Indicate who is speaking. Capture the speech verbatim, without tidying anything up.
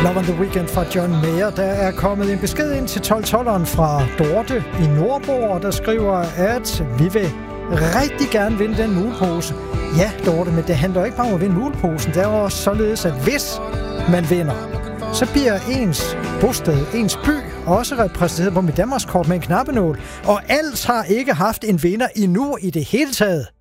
Speaker 1: Love on the Weekend fra John Mayer. Der er kommet en besked ind til tolv tolderen fra Dorte i Nordborg, der skriver, at vi vil rigtig gerne vinde den mulepose. Ja, Dorte, men det handler ikke bare om at vinde muleposen. Det er også således, at hvis man vinder, så bliver ens bosted, ens by, også repræsenteret på mit Danmarkskort med en knappenål. Og alt har ikke haft en vinder endnu i det hele taget.